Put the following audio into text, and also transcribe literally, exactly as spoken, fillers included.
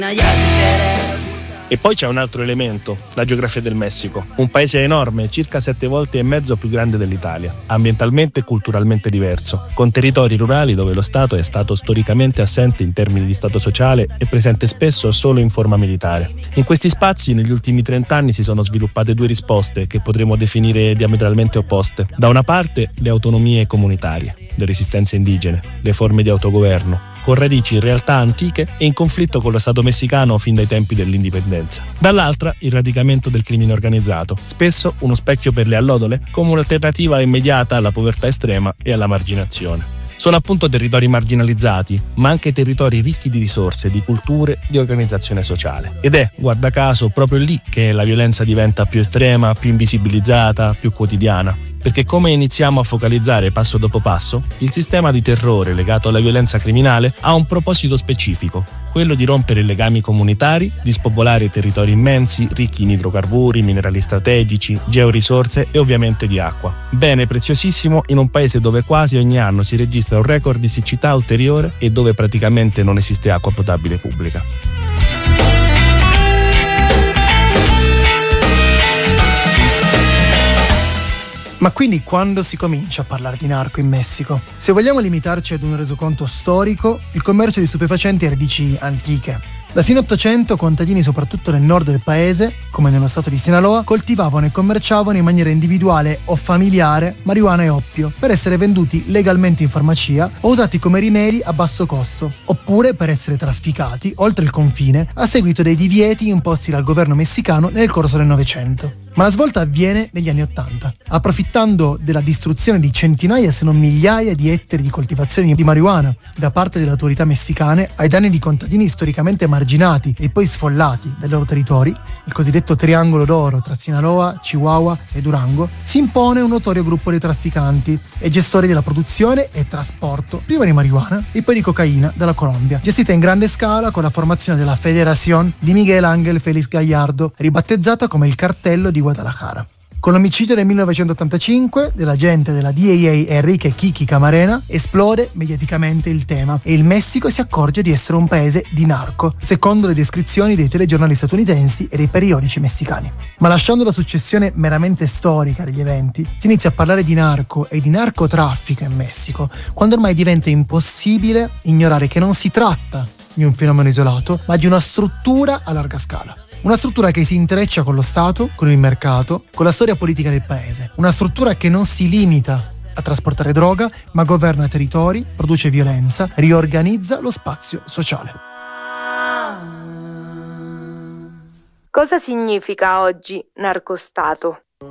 E poi c'è un altro elemento, la geografia del Messico, un paese enorme, circa sette volte e mezzo più grande dell'Italia, ambientalmente e culturalmente diverso, con territori rurali dove lo Stato è stato storicamente assente in termini di stato sociale e presente spesso solo in forma militare. In questi spazi negli ultimi trent'anni si sono sviluppate due risposte che potremmo definire diametralmente opposte. Da una parte le autonomie comunitarie, le resistenze indigene, le forme di autogoverno, con radici in realtà antiche e in conflitto con lo Stato messicano fin dai tempi dell'indipendenza. Dall'altra, il radicamento del crimine organizzato, spesso uno specchio per le allodole, come un'alternativa immediata alla povertà estrema e alla marginazione. Sono appunto territori marginalizzati, ma anche territori ricchi di risorse, di culture, di organizzazione sociale. Ed è, guarda caso, proprio lì che la violenza diventa più estrema, più invisibilizzata, più quotidiana. Perché come iniziamo a focalizzare passo dopo passo, il sistema di terrore legato alla violenza criminale ha un proposito specifico, quello di rompere i legami comunitari, di spopolare territori immensi, ricchi in idrocarburi, minerali strategici, georisorse e ovviamente di acqua. Bene preziosissimo in un paese dove quasi ogni anno si registra un record di siccità ulteriore e dove praticamente non esiste acqua potabile pubblica. Ma quindi quando si comincia a parlare di narco in Messico? Se vogliamo limitarci ad un resoconto storico, il commercio di stupefacenti ha radici antiche. Da fine Ottocento, contadini soprattutto nel nord del paese, come nello stato di Sinaloa, coltivavano e commerciavano in maniera individuale o familiare marijuana e oppio per essere venduti legalmente in farmacia o usati come rimedi a basso costo, oppure per essere trafficati oltre il confine a seguito dei divieti imposti dal governo messicano nel corso del Novecento. Ma la svolta avviene negli anni Ottanta, approfittando della distruzione di centinaia se non migliaia di ettari di coltivazioni di marijuana da parte delle autorità messicane ai danni di contadini storicamente marginati e poi sfollati dai loro territori, il cosiddetto triangolo d'oro tra Sinaloa, Chihuahua e Durango, si impone un notorio gruppo di trafficanti e gestori della produzione e trasporto prima di marijuana e poi di cocaina dalla Colombia, gestita in grande scala con la formazione della Federación di Miguel Ángel Félix Gallardo, ribattezzata come il cartello di Guadalajara. Con l'omicidio del millenovecentottantacinque dell'agente della D E A Enrique Kiki Camarena esplode mediaticamente il tema e il Messico si accorge di essere un paese di narco, secondo le descrizioni dei telegiornali statunitensi e dei periodici messicani. Ma lasciando la successione meramente storica degli eventi, si inizia a parlare di narco e di narcotraffico in Messico, quando ormai diventa impossibile ignorare che non si tratta di un fenomeno isolato, ma di una struttura a larga scala. Una struttura che si intreccia con lo Stato, con il mercato, con la storia politica del paese. Una struttura che non si limita a trasportare droga, ma governa territori, produce violenza, riorganizza lo spazio sociale. Cosa significa oggi narcostato?